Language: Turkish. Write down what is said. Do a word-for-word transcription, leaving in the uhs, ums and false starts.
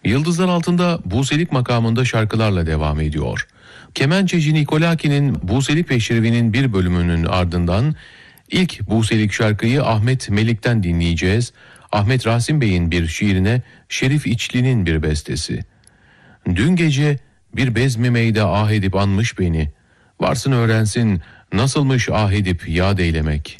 Yıldızlar Altında Buselik makamında şarkılarla devam ediyor. Kemençeci Nikolaki'nin Buselik ve Şirivi'nin bir bölümünün ardından ilk Buselik şarkıyı Ahmet Melik'ten dinleyeceğiz. Ahmet Rasim Bey'in bir şiirine Şerif İçli'nin bir bestesi. Dün gece bir bezmi meyde ah edip anmış beni. Varsın öğrensin nasılmış ah edip yad eylemek.